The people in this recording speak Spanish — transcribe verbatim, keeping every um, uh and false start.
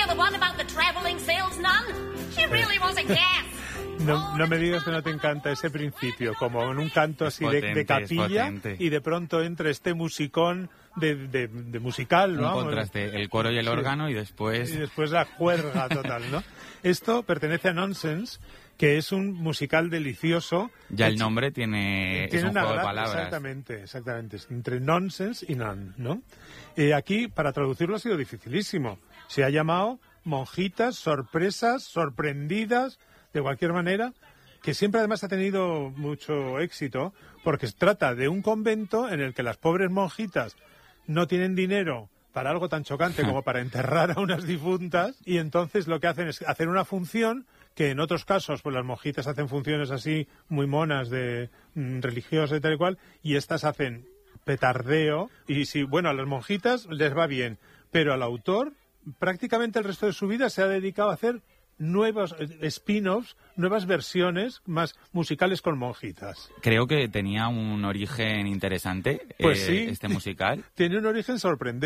hear the one about the traveling sales nun? She really was a gas. No, no me digas que no te encanta ese principio, como en un canto así de, de capilla, y de pronto entra este musicón de, de, de musical, ¿no? Un contraste, el coro y el órgano, sí. y después... Y después la juerga total, ¿no? Esto pertenece a Nonsense, que es un musical delicioso. Ya el nombre tiene, tiene es un una juego de gra- palabras. Exactamente, exactamente. Entre nonsense y none, ¿no? Eh, aquí, para traducirlo ha sido dificilísimo. Se ha llamado Monjitas, Sorpresas, Sorprendidas, de cualquier manera, que siempre además ha tenido mucho éxito, porque se trata de un convento en el que las pobres monjitas no tienen dinero para algo tan chocante como para enterrar a unas difuntas, y entonces lo que hacen es hacer una función que en otros casos pues las monjitas hacen funciones así muy monas de mm, religiosas y tal y cual, y estas hacen petardeo, y si, bueno, a las monjitas les va bien, pero al autor prácticamente el resto de su vida se ha dedicado a hacer nuevos spin-offs, nuevas versiones más musicales con monjitas. Creo que tenía un origen interesante, pues eh, sí, este musical. Tiene un origen sorprendente.